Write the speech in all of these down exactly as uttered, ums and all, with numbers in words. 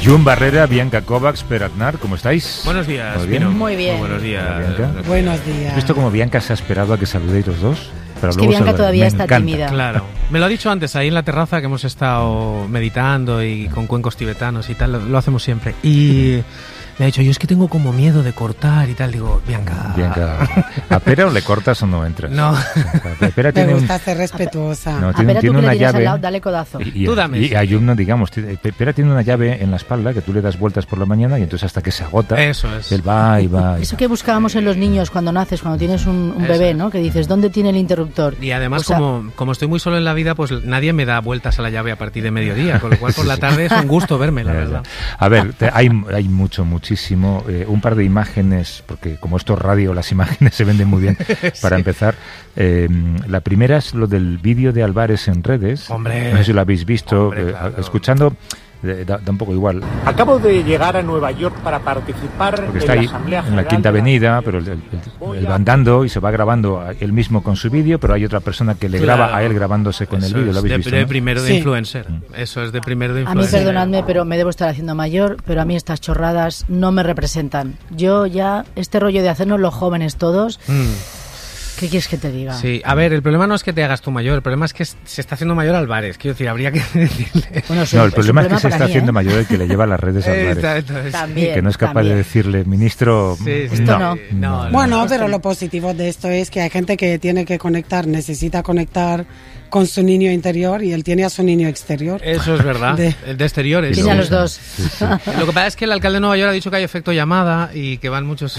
Jun Barrera, Bianca Kovacs, Per Aznar, ¿cómo estáis? Buenos días, ¿Todo bien? Pino. Muy bien. Muy buenos días. Hola, Bianca. Buenos días. ¿Has visto cómo Bianca se ha esperado a que saludéis los dos? Pero Es que luego Bianca saludáis. todavía Me está encanta. tímida. Claro. Me lo ha dicho antes, ahí en la terraza que hemos estado meditando y con cuencos tibetanos y tal, lo, lo hacemos siempre. Y me ha dicho, yo es que tengo como miedo de cortar y tal. Digo, Bianca... Bianca, ¿a Pera o le cortas o no entras? No. Pera Me tiene un, gusta ser respetuosa. no, A tiene, Pera, tú tiene que le una tienes al llave. lado, dale codazo. Y, y, Tú dame. y hay uno, digamos, tiene- Pera tiene una llave en la espalda que tú le das vueltas por la mañana y entonces hasta que se agota, Eso es. él va y va. y Eso va. que buscábamos en los niños cuando naces, cuando tienes un, un Eso bebé, es. ¿no? Que dices, ¿dónde tiene el interruptor? Y además, O sea, como, como estoy muy solo en la vida, pues nadie me da vueltas a la llave a partir de mediodía, con lo cual por Sí, la sí. tarde es un gusto verme, la Ya, verdad. ya. A ver, te- hay, hay mucho, muchísimo. Eh, un par de imágenes, porque como esto es radio, las imágenes se venden muy bien. Para Sí. empezar, eh, la primera es lo del vídeo de Álvarez en redes. Hombre. No sé si lo habéis visto. Hombre, eh, claro. Escuchando, eh, da, da un poco igual. Acabo de llegar a Nueva York para participar Porque en está la ahí Asamblea en la General Quinta de la- Avenida, pero él, él- él- él va andando y se va grabando a él mismo con su vídeo, pero hay otra persona que le Claro. graba a él grabándose con el Eso vídeo. es ¿Lo habéis de, visto? de no? primero de Sí. influencer. Eso es de primero de A mí, influencer. perdonadme, pero me debo estar haciendo mayor, pero a mí estas chorradas no me representan. Yo ya, este rollo de hacernos los jóvenes todos, Mm. ¿qué quieres que te diga? Sí, a ver, el problema no es que te hagas tú mayor, el problema es que s- se está haciendo mayor Álvarez. Quiero decir, habría que decirle. Bueno, es No, un- el problema es que un se está para mí, haciendo ¿eh? mayor el que le lleva las redes a Álvarez. Exacto, es- También. Y que no es capaz también. de decirle, ministro, Sí, sí, Esto no. no, no, Bueno, no. pero lo positivo de esto es que hay gente que tiene que conectar, necesita conectar con su niño interior y él tiene a su niño exterior. Eso es verdad. De- El de exteriores. Tiene a luego- los dos. Sí, sí. Lo que pasa es que el alcalde de Nueva York ha dicho que hay efecto llamada y que van muchos.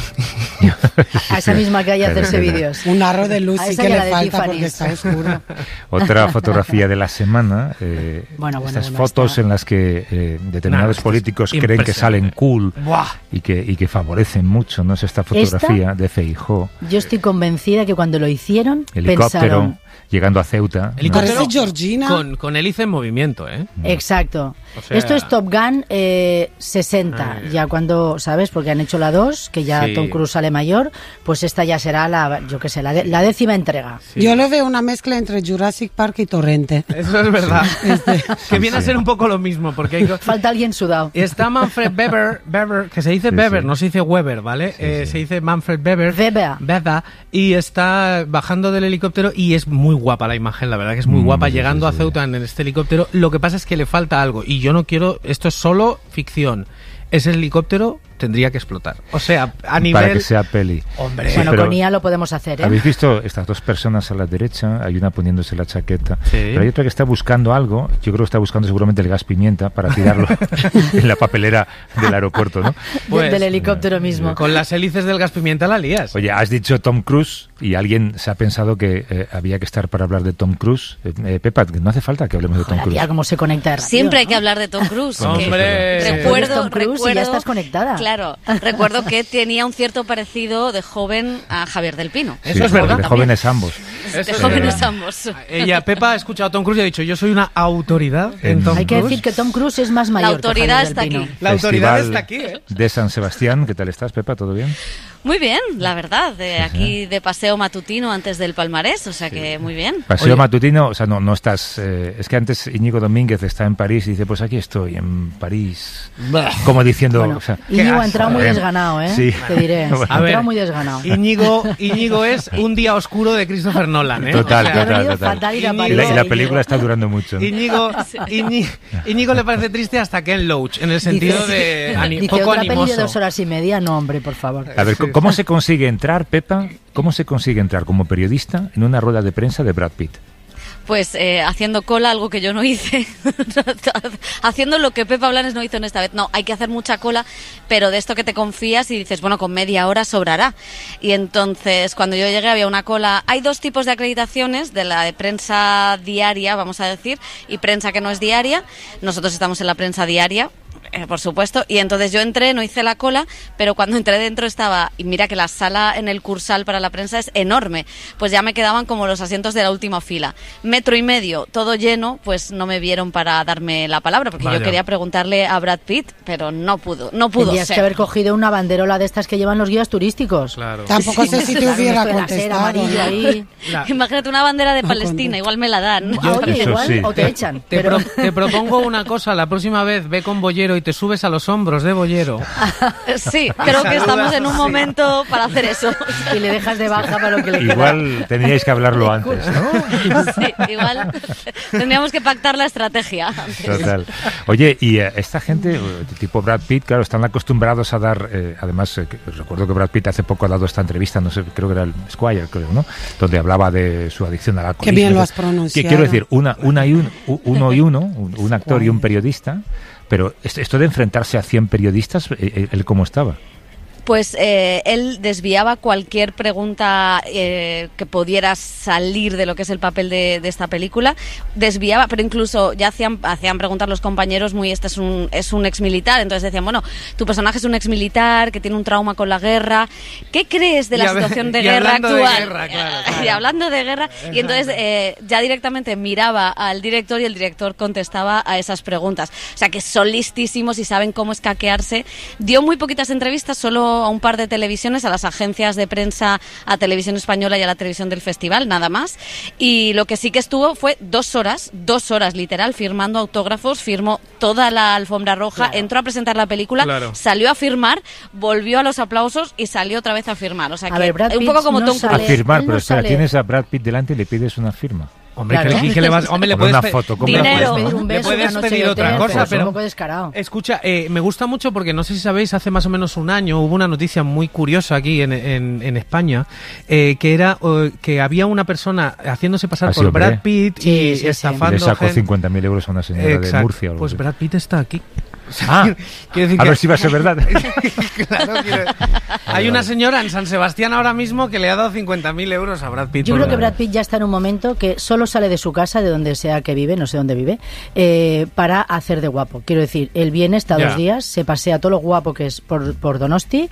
A esa misma que hay a hacerse Es verdad. vídeos. Un arro de luz A sí esa que y a le la de falta Tiffany's. porque está oscuro. Otra fotografía de la semana, eh, Bueno, bueno, estas bueno, fotos está- en las que eh, determinados Nah, esto es políticos creen que impresionante. salen cool ¡Buah! y que, y que favorecen mucho, ¿no? Es esta fotografía de Feijóo, Yo estoy convencida que cuando lo hicieron, helicóptero, pensaron... llegando a Ceuta. ¿no? Helicóptero Parece Georgina. Con, con hélice en movimiento, ¿eh? Exacto. O sea- Esto es Top Gun eh, sesenta, Ay. ya cuando, ¿sabes? Porque han hecho la dos, que ya Sí. Tom Cruise sale mayor, pues esta ya será la, yo qué sé, la, de- la décima entrega. Sí. Yo lo veo una mezcla entre Jurassic Park y Torrente. Eso es verdad. que viene a sí. ser un poco lo mismo, porque hay co- Falta alguien sudado. está Manfred Weber, Weber, que se dice Sí, Weber, sí. no se dice Weber, ¿vale? Eh, sí. Se dice Manfred Weber. Weber. Weber, y está bajando del helicóptero y es muy guapa la imagen, la verdad que es muy Mm, guapa sí, llegando sí, a sí. Ceuta en este helicóptero. Lo que pasa es que le falta algo y yo no quiero, esto es solo ficción. Ese helicóptero tendría que explotar. O sea, a nivel... Para que sea peli. Hombre. Sí, Bueno, pero con I A lo podemos hacer, ¿eh? ¿habéis visto estas dos personas a la derecha? Hay una poniéndose la chaqueta, Sí. pero hay otra que está buscando algo. Yo creo que está buscando seguramente el gas pimienta para tirarlo en la papelera del aeropuerto, ¿no? De- Pues, del helicóptero mismo. Con las hélices del gas pimienta la lías. Oye, has dicho Tom Cruise y alguien se ha pensado que eh, había que estar para hablar de Tom Cruise. Eh, eh, Pepa, que no hace falta que hablemos de Tom Joder, Cruise. tía, cómo se conecta de rápido, Siempre hay ¿no? que hablar de Tom Cruise. Bueno, que Hombre. Tom recuerdo, Cruise y recuerdo, ya estás conectada. Claro, recuerdo que tenía un cierto parecido de joven a Javier del Pino. Sí, Eso es verdad. De jóvenes ambos. Eso De es jóvenes verdad. ambos. Ella, Pepa, ha escuchado a Tom Cruise y ha dicho, yo soy una autoridad en Tom Hay que Cruise. decir que Tom Cruise es más mayor. que autoridad Javier está del Pino. aquí. La autoridad Festival está aquí, ¿eh? de San Sebastián. ¿Qué tal estás, Pepa? ¿Todo bien? Muy bien, la verdad. De aquí de paseo matutino antes del palmarés, o sea que muy bien. Paseo Oye. matutino, o sea, no, no estás... eh, es que antes Íñigo Domínguez está en París y dice, pues aquí estoy, en París. Como diciendo... Bueno, o sea, Íñigo ha asco, entrado muy ¿eh? desganado, ¿eh? Sí. Te diré. Bueno. Ha A ver, entrado muy desganado. Íñigo, Íñigo es un día oscuro de Christopher Nolan, ¿eh? Total, O sea, Le ha total, venido total. fatal ir a Y y París, la, y la Íñigo. película está durando mucho. Íñigo, Íñi- Íñigo le parece triste hasta Ken Loach, en el sentido Dice- de ani- Dice, poco otra peli de animoso. dos horas y media, no, hombre, por favor. A ver, ¿cómo se consigue entrar, Pepa? ¿Cómo se consigue entrar como periodista en una rueda de prensa de Brad Pitt? Pues eh, haciendo cola, algo que yo no hice. Haciendo lo que Pepa Blanes no hizo en esta vez. No, hay que hacer mucha cola, pero de esto que te confías y dices, bueno, con media hora sobrará. Y entonces, cuando yo llegué había una cola. Hay dos tipos de acreditaciones, de la de prensa diaria, vamos a decir, y prensa que no es diaria. Nosotros estamos en la prensa diaria. Eh, por supuesto, y entonces yo entré, no hice la cola, pero cuando entré dentro estaba, y mira que la sala en el Cursal para la prensa es enorme, pues ya me quedaban como los asientos de la última fila, metro y medio, todo lleno, pues no me vieron para darme la palabra, porque Vaya. yo quería preguntarle a Brad Pitt, pero no pudo, no pudo Tendrías ser. que haber cogido una banderola de estas que llevan los guías turísticos. Claro. Tampoco sé si te Claro, hubiera esto de la cera contestado. amarilla ahí. La- Imagínate una bandera de No, Palestina, con- igual me la dan. Ah, oye, Eso igual, sí. o te echan. Te, pero- pro- te propongo una cosa, la próxima vez ve con bollero y te subes a los hombros de Bollero. Sí, creo que estamos en un momento para hacer eso. Y le dejas de baja para lo que le queda. Igual tendríais que hablarlo antes, ¿no? Sí, igual tendríamos que pactar la estrategia antes. Total. Oye, y eh, esta gente, eh, tipo Brad Pitt, claro, están acostumbrados a dar, eh, además, eh, que, recuerdo que Brad Pitt hace poco ha dado esta entrevista, no sé, creo que era el Squire, creo, ¿no? Donde hablaba de su adicción al alcoholismo. Qué bien lo has pronunciado. Que quiero decir, una, una y un, uno y uno, un, un actor y un periodista, pero esto de enfrentarse a cien periodistas, ¿él cómo estaba? Pues eh, él desviaba cualquier pregunta eh, que pudiera salir de lo que es el papel de, de esta película, desviaba, pero incluso ya hacían, hacían preguntar los compañeros muy, este es un, es un exmilitar, entonces decían, bueno, tu personaje es un exmilitar que tiene un trauma con la guerra, ¿qué crees de la y situación de guerra actual? De guerra, claro, claro. Y hablando de guerra, Exacto. y entonces eh, ya directamente miraba al director y el director contestaba a esas preguntas, o sea que son listísimos y saben cómo escaquearse. Dio muy poquitas entrevistas, solo a un par de televisiones, a las agencias de prensa, a Televisión Española y a la televisión del festival, nada más. Y lo que sí que estuvo fue dos horas, dos horas literal, firmando autógrafos, firmó toda la alfombra roja, claro. entró a presentar la película, claro. salió a firmar, volvió a los aplausos y salió otra vez a firmar. O sea, a que ver, Brad un poco como no Tom Cruise. A firmar, pero no espera, sale. tienes a Brad Pitt delante y le pides una firma. Hombre, Claro. ¿qué, qué le vas? Hombre, le Hombre, puedes una foto, ¿cómo Dinero. le puedes, Pedir no? un Le beso, puedes una noche pedir de otra hotel, cosa, pero es pero- un poco descarado. Escucha, eh, me gusta mucho porque no sé si sabéis, hace más o menos un año hubo una noticia muy curiosa aquí en, en, en España, eh, que era eh, que había una persona haciéndose pasar Ah, sí, por hombre. Brad Pitt Sí, y sí, sí. estafando Le sacó gente. cincuenta mil euros a una señora Exacto. de Murcia. o algo Pues así. Brad Pitt está aquí. Ah, Quiero decir a que- ver si va a ser verdad. Claro, quiero- Hay una señora en San Sebastián ahora mismo que le ha dado cincuenta mil euros a Brad Pitt. Yo por creo que la- Brad Pitt ya está en un momento que solo sale de su casa, de donde sea que vive, no sé dónde vive, eh, para hacer de guapo. Quiero decir, él viene, está Ya. dos días, se pasea todo lo guapo que es por, por Donosti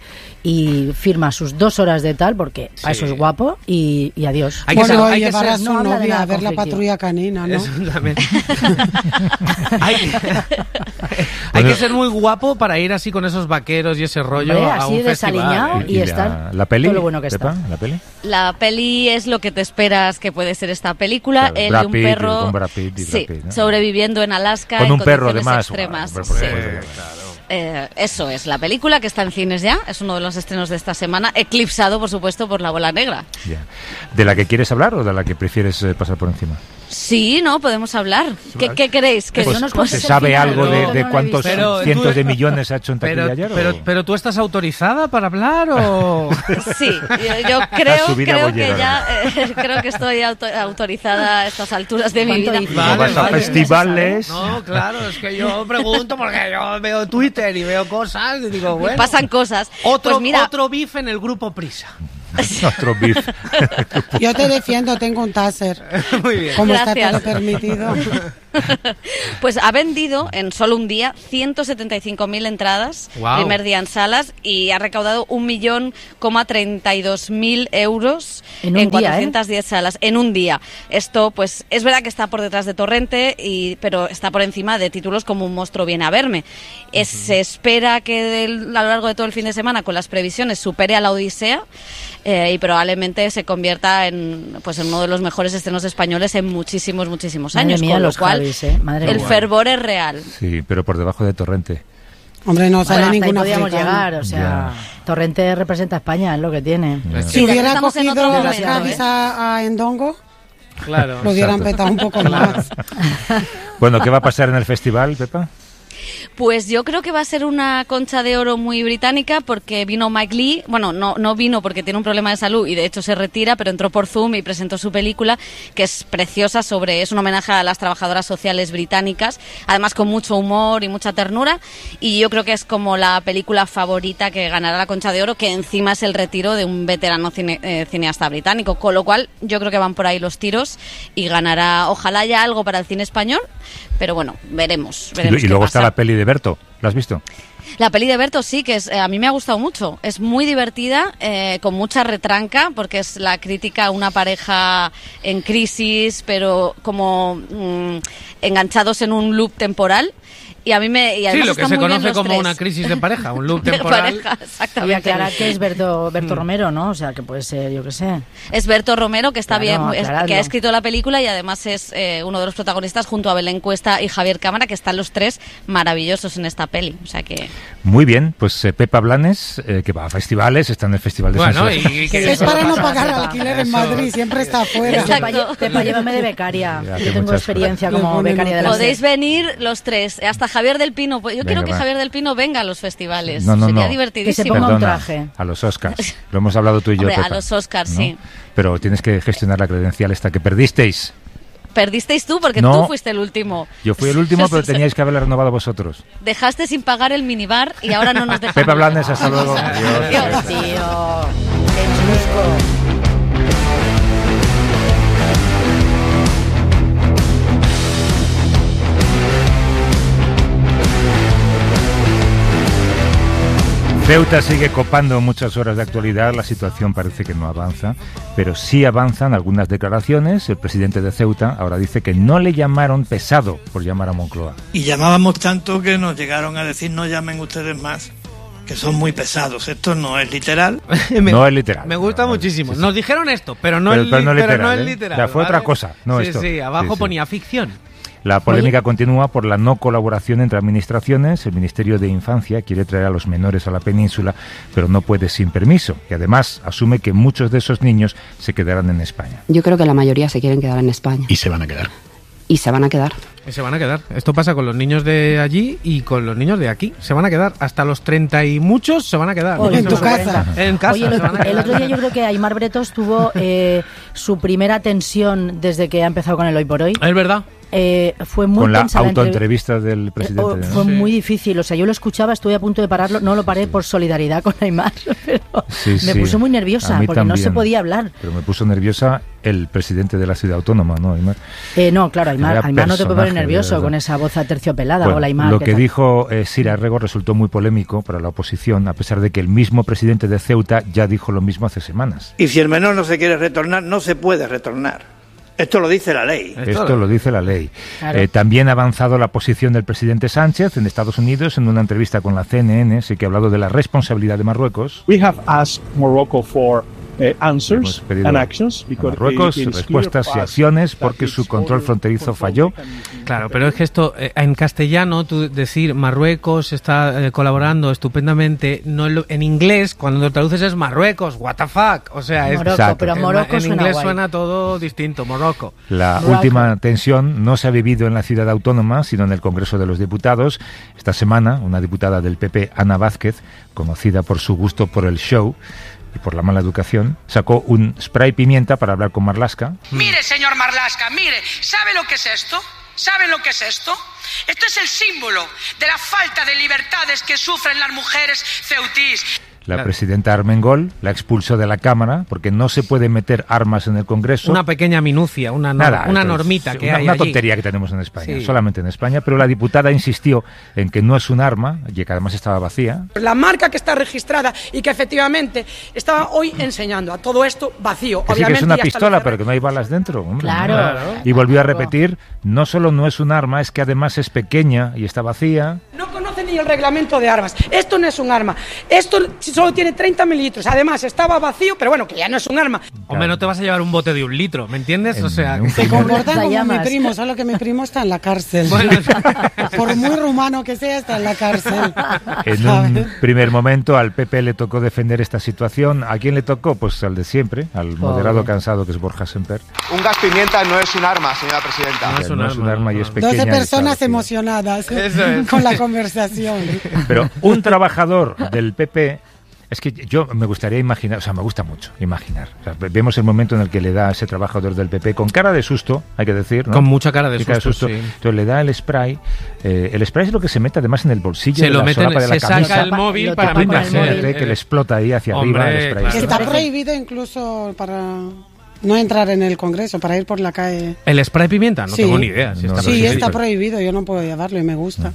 y firma sus dos horas de tal, porque a eso es guapo, y, y adiós. Hay que Bueno, ser- hay que llevar ser- a su no habla de novia nada a ver la conflictivo. patrulla canina, ¿no? Eso también. hay, hay que ser muy guapo para ir así con esos vaqueros y ese rollo Hombre, a así un desaliñado. festival. Y la, estar la peli, todo lo bueno que Pepa, está. la peli. La peli es lo que te esperas que puede ser esta película. Claro, Él Brad y un Pitt, perro con Brad Pitt y Brad sí, Pitt, ¿no? sobreviviendo en Alaska Con en un perro, condiciones además. extremas. Bueno, por- Sí. por- por- Eh, eso es la película que está en cines ya, es uno de los estrenos de esta semana, eclipsado por supuesto por La Bola Negra. Ya. ¿De la que quieres hablar o de la que prefieres eh, pasar por encima? Sí, no, podemos hablar. ¿Qué, qué queréis? Que Pues no nos nos ¿Se cuentes el sabe final, algo no, de, no de la he cuántos visto. Pero cientos tú- de millones ha hecho en taquilla Pero, ayer? pero, o- pero tú estás autorizada para hablar o... Sí, yo, yo creo, subida creo bollera. que ya eh, creo que estoy auto- autorizada a estas alturas de mi ¿Cuánto vida. dices? No Vale, vas a vale. festivales. No, claro, es que yo pregunto porque yo veo Twitter y veo cosas y digo, bueno... Pasan cosas. Otro, Pues mira, otro bife en el grupo Prisa. Otro beef. Yo te defiendo, tengo un taser. Muy bien. Como Gracias. está todo permitido. pues ha vendido en solo un día ciento setenta y cinco mil entradas, Guau. primer día en salas, y ha recaudado un millón coma treinta y dos mil euros En un día, cuatrocientas diez salas en un día. Esto, pues, es verdad que está por detrás de Torrente, y, pero está por encima de títulos como Un monstruo viene a verme. Es- Se espera que del- a lo largo de todo el fin de semana, con las previsiones, supere a La Odisea. eh, y probablemente se convierta en, pues, en uno de los mejores estrenos españoles en muchísimos, muchísimos Madre años. mía, con lo los cual, Javis, ¿eh? Madre el mía. fervor es real. Sí, pero por debajo de Torrente. Hombre, no sale Bueno, hasta ahí ninguna podíamos africana. llegar, o sea, Torrente representa a España, es lo que tiene. Ya. Si Mira, hubiera estamos en cogido otro los momento, Javis ¿eh? a, a Endongo, Claro. lo hubieran Exacto. petado un poco más. Bueno, ¿qué va a pasar en el festival, Pepa? Pues yo creo que va a ser una concha de oro muy británica, porque vino Mike Lee, bueno, no, no vino porque tiene un problema de salud y de hecho se retira, pero entró por Zoom y presentó su película, que es preciosa, sobre, es un homenaje a las trabajadoras sociales británicas, además con mucho humor y mucha ternura, y yo creo que es como la película favorita que ganará la concha de oro, que encima es el retiro de un veterano cine- eh, cineasta británico, con lo cual yo creo que van por ahí los tiros y ganará, ojalá haya algo para el cine español, pero bueno, veremos. Y, veremos y qué luego pasa. está la peli de Berto. ¿La has visto? La peli de Berto sí, que es, eh, a mí me ha gustado mucho. Es muy divertida, eh, con mucha retranca, porque es la crítica a una pareja en crisis, pero como mm, enganchados en un loop temporal. Y a mí me... Y sí, además lo que están se muy bien conoce los como tres. una crisis de pareja, un loop De temporal. pareja, Y exactamente. aclarar que es Berto, Berto Romero, ¿no? O sea, que puede ser, yo qué sé. Es Berto Romero, que está Claro, bien, es- aclaradlo. que ha escrito la película y además es eh, uno de los protagonistas junto a Belén Cuesta y Javier Cámara, que están los tres maravillosos en esta peli. O sea que... Muy bien, pues eh, Pepa Blanes, eh, que va a festivales, está en el Festival de Bueno, San y, Sebastián. y que Es para no pasa, pagar Pepa. alquiler en Eso. Madrid, siempre está afuera. Exacto. Pepa, Pepa, llévame de becaria. Ya, hace Yo tengo muchas experiencia cosas. como Le ponen becaria de la Podéis SER. venir los tres, hasta Javier del Pino. Pues yo Venga, quiero que va. Javier del Pino venga a los festivales. No, no, Sería no. divertidísimo. ponga un Perdona, traje. a los Oscars. Lo hemos hablado tú y yo, Hombre, a Pepa, los Oscars, ¿no? sí. Pero tienes que gestionar la credencial esta que perdisteis. Perdisteis tú porque No. tú fuiste el último. Yo fui el último, pero teníais que haberla renovado vosotros. Dejaste sin pagar el minibar y ahora no nos dejan. Pepa Blanes, hasta luego. Adiós. Adiós. Tío, qué chusco. Ceuta sigue copando muchas horas de actualidad, la situación parece que no avanza, pero sí avanzan algunas declaraciones. El presidente de Ceuta ahora dice que no le llamaron pesado por llamar a Moncloa. Y llamábamos tanto que nos llegaron a decir no llamen ustedes más, que son muy pesados. Esto no es literal. me, No es literal. Me gusta No, no, muchísimo. sí, sí. Nos dijeron esto, pero no, Pero- es, pero no li- pero literal, no es ¿eh? literal. O sea, fue ¿vale? otra cosa, no sí, esto. Sí, abajo Sí, sí. ponía ficción. La polémica continúa por la no colaboración entre administraciones. El Ministerio de Infancia quiere traer a los menores a la península, pero no puede sin permiso. Y además asume que muchos de esos niños se quedarán en España. Yo creo que la mayoría se quieren quedar en España. Y se van a quedar. Y se van a quedar. Y se van a quedar. Esto pasa con los niños de allí y con los niños de aquí. Se van a quedar. Hasta los treinta y muchos se van a quedar. O en tu Se van a casa. quedar. En casa. Oye, el, se van a el quedar. otro día yo creo que Aimar Bretos tuvo eh, su primera tensión desde que ha empezado con el Hoy por Hoy. Es verdad. Eh, fue muy Con la tensa la entrev- autoentrevista del Eh, presidente. oh, ¿no? fue Sí. muy difícil, o sea, yo lo escuchaba, estuve a punto de pararlo, no lo paré por solidaridad con Aimar, pero Sí, me sí. puso muy A nerviosa mí porque no se también. podía hablar. Pero me puso nerviosa el presidente de la ciudad autónoma, ¿no, Aimar? Eh, no, claro, Aimar, Era Aimar no te puede poner personaje, nervioso de con verdad. esa voz aterciopelada. Bueno, Hola, Aimar, lo ¿qué que tal? dijo eh, Sira Rego resultó muy polémico para la oposición, a pesar de que el mismo presidente de Ceuta ya dijo lo mismo hace semanas. Y si el menor no se quiere retornar, no se puede retornar. Esto lo dice la ley. Esto Esto lo- lo dice la ley. Claro. Eh, también ha avanzado la posición del presidente Sánchez en Estados Unidos en una entrevista con la C N N, sí que ha hablado de la responsabilidad de Marruecos. We have asked Morocco for uh, Hemos answers pedido and actions a because Marruecos it is respuestas clear y to us acciones that porque its su control border fronterizo control falló. mechanism- Claro, pero es que esto, eh, en castellano, tú decir Marruecos está eh, colaborando estupendamente, no es lo- en inglés, cuando lo traduces es Marruecos, what the fuck, o sea, es... Morocco, Exacto. pero en, Morocco en suena inglés guay. suena todo distinto, Morocco. La Morocco. última tensión no se ha vivido en la ciudad autónoma, sino en el Congreso de los Diputados. Esta semana, una diputada del P P, Ana Vázquez, conocida por su gusto por el show y por la mala educación, sacó un spray pimienta para hablar con Marlaska. Mire, señor Marlaska, mire, ¿sabe lo que es esto? ¿Saben lo que es esto? Esto es el símbolo de la falta de libertades que sufren las mujeres ceutís. La Claro. presidenta Armengol la expulsó de la Cámara porque no se puede meter armas en el Congreso. Una pequeña minucia, una, no- Nada, una entonces, normita sí, que una, hay una allí. tontería que tenemos en España, Sí. solamente en España, pero la diputada insistió en que no es un arma y que además estaba vacía. La marca que está registrada y que efectivamente estaba hoy enseñando a todo esto vacío. Que sí que Obviamente es una ya está pistola, lo pero que no hay balas dentro. Hombre, Claro. ¿no? Claro. Y volvió a Claro. repetir, no solo no es un arma, es que además es pequeña y está vacía. No conoce ni el reglamento de armas. Esto no es un arma. Esto solo tiene treinta mililitros. Además, estaba vacío, pero bueno, que ya no es un arma. Hombre, no te vas a llevar un bote de un litro, ¿me entiendes? En O sea, un Se primer- comportan como mi Llamas. primo, solo que mi primo está en la cárcel. Bueno. Por muy rumano que sea, está en la cárcel. En ¿Sabes? un primer momento al P P le tocó defender esta situación. ¿A quién le tocó? Pues al de siempre, al moderado cansado que es Borja Semper. Un gas pimienta no es un arma, señora presidenta. No es Que un no es un arma, arma y no. es pequeña. doce y está personas vacía. emocionadas Eso es. con la conversación. Pero un trabajador del P P, es que yo me gustaría imaginar, o sea, me gusta mucho imaginar. O sea, ve- vemos el momento en el que le da a ese trabajador del P P, con cara de susto, hay que decir, ¿no? Con mucha cara de Sí, susto, sí. Entonces le da el spray. eh, el spray es lo que se mete además en el bolsillo Se de lo la mete, solapa de la se saca camisa. el móvil Lo para tapa con el meterse. móvil. Fíjate que le explota ahí hacia Hombre, arriba el spray. claro. Está parece- prohibido incluso para no entrar en el Congreso, para ir por la calle. ¿El spray pimienta? No Sí. tengo ni idea. Si No, está no Sí, sé, prohibido. está prohibido, yo no puedo llevarlo y me gusta.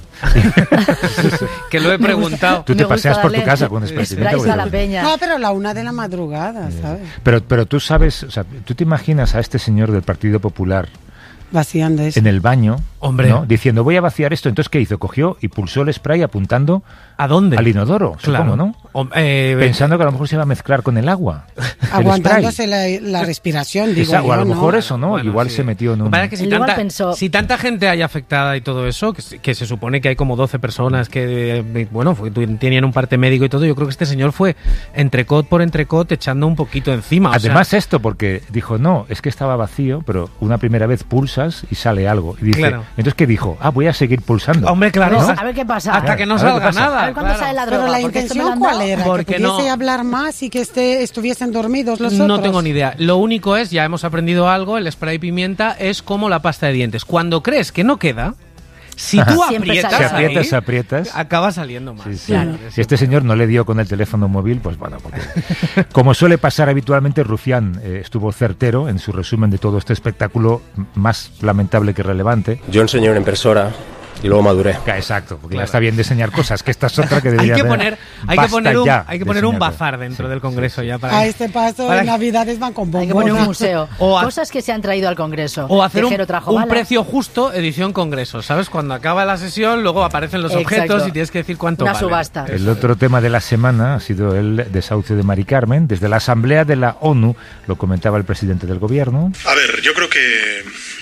Que lo he preguntado. Tú te Me gusta paseas por tu darle casa con spray pimienta, sprays a la porque- peña. No, pero a la una de la madrugada, ¿sabes? Pero, pero tú sabes, o sea, tú te imaginas a este señor del Partido Popular Vaciando eso. en el baño Hombre. ¿no? Diciendo, voy a vaciar esto. Entonces, ¿qué hizo? Cogió y pulsó el spray apuntando... ¿A dónde? Al inodoro, claro. supongo, ¿no? O, eh, Pensando que a lo mejor se iba a mezclar con el agua. Aguantándose la, la respiración, digo Esa, yo, o a lo ¿no? mejor eso, ¿no? Bueno, Igual sí. se metió en un... Que si, Igual tanta, pensó- si tanta gente hay afectada y todo eso, que, se- que se supone que hay como doce personas que, eh, bueno, fue- tu- tenían un parte médico y todo, yo creo que este señor fue entrecot por entrecot echando un poquito encima. o Además sea, esto, porque dijo, no, es que estaba vacío, pero una primera vez pulsas y sale algo. Y dice, Claro. entonces, ¿qué dijo? Ah, voy a seguir pulsando. hombre, claro. Pues, ¿no? a ver qué pasa. Hasta que no A ver qué salga pasa. nada. A ver cuándo claro. sale la Pero droga. la porque esto me lo intención han cuál dado. era, Porque que pudiese no- hablar más y que esté, estuviesen dormidos los otros. No tengo ni idea. Lo único es, ya hemos aprendido algo, el spray pimienta es como la pasta de dientes. Cuando crees que no queda, si tú Siempre aprietas, sale. Si aprietas, ahí, aprietas. acaba saliendo más. Sí, sí. Claro. Si este señor no le dio con el teléfono móvil, pues bueno, porque como suele pasar habitualmente, Rufián eh, estuvo certero en su resumen de todo este espectáculo, m- más lamentable que relevante. Yo enseñé una impresora y luego maduré. Que, exacto, porque ya Claro. está bien de enseñar cosas, que esta es otra que Hay debería que haber. poner, hay que Basta poner un, ya hay que de poner un enseñar bazar cosas. dentro Sí, del Congreso sí, ya sí. para A este paso, para- en Navidades van con Hay que poner un bombones. museo. O a- Cosas que se han traído al Congreso. O hacer un, Tejero trajo un balas. precio justo, edición Congreso, ¿sabes? Cuando acaba la sesión, luego aparecen los Exacto. objetos y tienes que decir cuánto Una vale. subasta. El otro tema de la semana ha sido el desahucio de Mari Carmen. Desde la Asamblea de la ONU lo comentaba el presidente del gobierno. A ver, yo creo que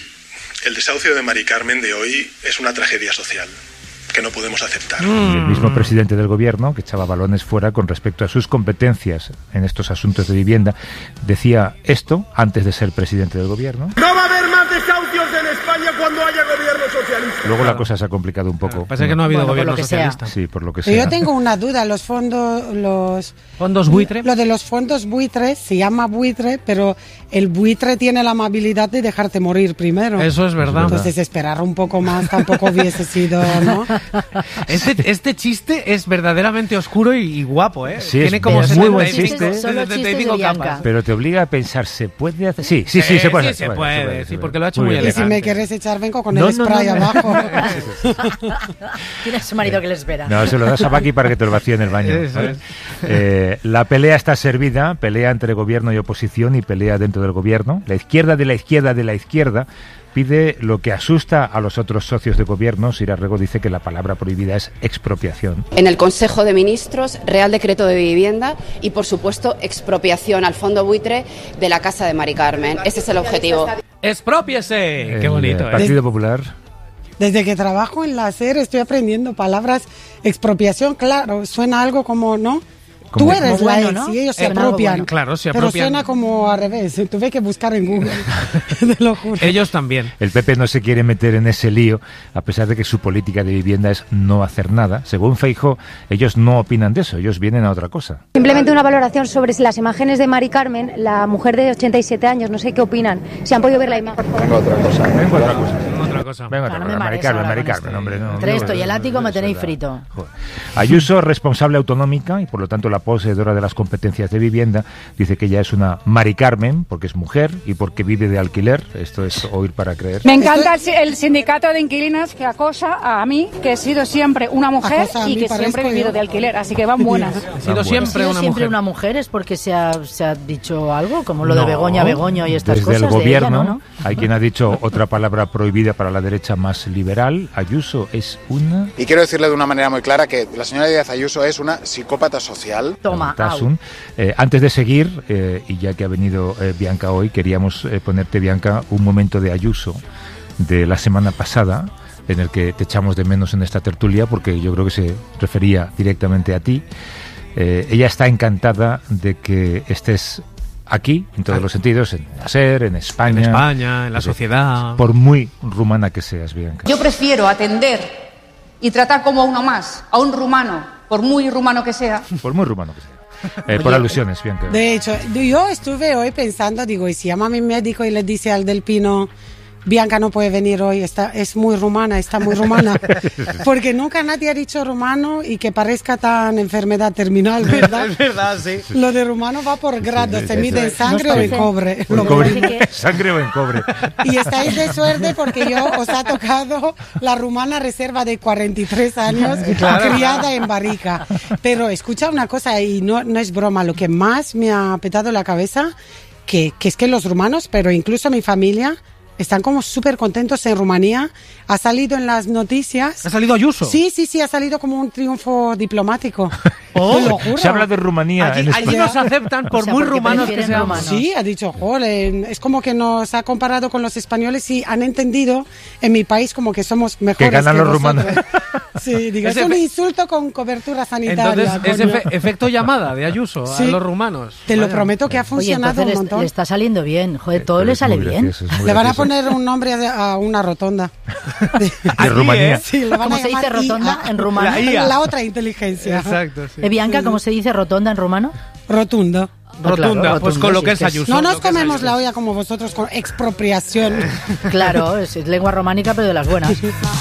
el desahucio de Mari Carmen de hoy es una tragedia social que no podemos aceptar. Y el mismo presidente del gobierno, que echaba balones fuera con respecto a sus competencias en estos asuntos de vivienda, decía esto antes de ser presidente del gobierno. No va a haber más desahucios en España cuando haya gobierno socialista. Luego la cosa se ha complicado un poco. Pasa que no ha habido Bueno, por gobierno lo que sea. socialista. Sí, por lo que Pero sea. yo tengo una duda, los fondos, los... ¿Fondos buitre? Lo de los fondos buitres, se llama buitre, pero el buitre tiene la amabilidad de dejarte morir primero. Eso es verdad. Entonces esperar un poco más tampoco hubiese sido, ¿no? Este, este chiste es verdaderamente oscuro y, y guapo, ¿eh? Sí, Tiene es como muy setenta buen y pico- chiste. Solo setenta y chistes pico de Bianca. capas. Pero te obliga a pensar, ¿se puede hacer? Sí, sí, sí, se puede. sí, hacer, se puede, sí, porque lo ha hecho Muy muy bien. Y si me elegante. quieres echar, vengo con No, el no, spray no, no. abajo. Tiene a su marido que le espera. No, se lo das a Paqui para que te lo vacíe en el baño. Eso ¿vale? es. Eh, la pelea está servida, pelea entre gobierno y oposición y pelea dentro del gobierno. La izquierda de la izquierda de la izquierda pide lo que asusta a los otros socios de gobierno. Sira Rego dice que la palabra prohibida es expropiación. En el Consejo de Ministros, Real Decreto de Vivienda y, por supuesto, expropiación al fondo buitre de la casa de Mari Carmen. Ese es el objetivo. ¡Expropiese! Qué El, bonito, eh, ¿eh? Partido Popular. Desde que trabajo en la SER estoy aprendiendo palabras. Expropiación, claro, suena algo como, ¿no? Como- Tú eres Como la bueno, ex ¿no? y ellos se Suena algo apropian. bueno. Claro, se Pero apropian. suena como al revés. Tuve que buscar en Google. Te lo juro. Ellos también. El P P no se quiere meter en ese lío, a pesar de que su política de vivienda es no hacer nada. Según Feijóo, ellos no opinan de eso, ellos vienen a otra cosa. Simplemente una valoración sobre las imágenes de Mari Carmen, la mujer de ochenta y siete años, no sé qué opinan. Si han podido ver la imagen. Venga, otra cosa. Venga, otra cosa. Otra cosa. Venga, Claro, otra no me cosa. Mari marees Carmen, ahora Mari con Carmen, esto. hombre. No, Entre no, esto y no, el no, látigo me eso tenéis da. frito. Joder. Ayuso, responsable autonómica y por lo tanto la poseedora de las competencias de vivienda, dice que ella es una Mari Carmen porque es mujer y porque vive de alquiler. Esto es oír para creer. Me encanta el, el sindicato de inquilinas que acosa a mí, que he sido siempre una mujer Acosa a y mí, que siempre he parezco vivido yo. de alquiler, así que van buenas. He sido Bueno. ¿Ha siempre sido una siempre mujer. una mujer? ¿Es porque se ha, se ha dicho algo? Como lo de No. Begoña, Begoño y estas Desde cosas el de ella, gobierno ¿no? ¿no? hay quien ha dicho otra palabra prohibida para la derecha más liberal. Ayuso es una... Y quiero decirle de una manera muy clara que la señora Díaz Ayuso es una psicópata social. Toma, Tasun. Eh, antes de seguir, eh, y ya que ha venido eh, Bianca hoy, queríamos eh, ponerte, Bianca, un momento de Ayuso de la semana pasada, en el que te echamos de menos en esta tertulia, porque yo creo que se refería directamente a ti. Eh, ella está encantada de que estés aquí, en todos los sentidos, en la SER, en España. En España, en la Es decir, sociedad. Por muy rumana que seas, Bianca. Yo prefiero atender y tratar como a uno más, a un rumano, por muy rumano que sea. Por muy rumano que sea. Eh, por alusiones, Bianca. De hecho, yo estuve hoy pensando, digo, y si llama a mi médico y le dice al del Pino, Bianca no puede venir hoy, está, es muy rumana, está muy rumana. Porque nunca nadie ha dicho rumano y que parezca tan enfermedad terminal, ¿verdad? Es verdad, sí. Lo de rumano va por grados, sí, se sí, mide sí. en sangre Nos o en parece- cobre. O en Lo cobre. que- que- Sangre o en cobre. Y estáis de suerte porque yo os ha tocado la rumana reserva de cuarenta y tres años, Claro, criada claro. en Barrica. Pero escucha una cosa, y no, no es broma, lo que más me ha petado la cabeza, que, que es que los rumanos, pero incluso mi familia, están como súper contentos en Rumanía. Ha salido en las noticias. ¿Ha salido Ayuso? Sí, sí, sí, ha salido como un triunfo diplomático. Oh, te lo juro. Se habla de Rumanía Allí, en allí España. nos aceptan por O sea, muy porque rumanos que prefieren seamos. rumanos. Sí, ha dicho, joder, es como que nos ha comparado con los españoles y han entendido en mi país como que somos mejores Que ganan que los vosotros. rumanos. Sí, digo, es Ese un fe- insulto con cobertura sanitaria. Entonces, ese coño. efe- efecto llamada de Ayuso Sí. a los rumanos. Te lo Vaya. prometo que ha Oye, funcionado entonces un le, montón. le está saliendo bien. Joder, todo Pero le es sale muy bien. gracioso, es muy Le van a gracioso. poner un nombre a, a una rotonda. De Rumanía. Sí, le van ¿Cómo a se dice llamar rotonda I A. en rumano? La I A. La otra inteligencia. Exacto, sí. Eh, Bianca, ¿cómo se dice rotonda en rumano? Rotundo. Pues claro, Rotunda, pues con lo sí, que es que Ayuso. No lo nos que es comemos Ayuso. la olla como vosotros con expropiación. Claro, es, es lengua románica, pero de las buenas.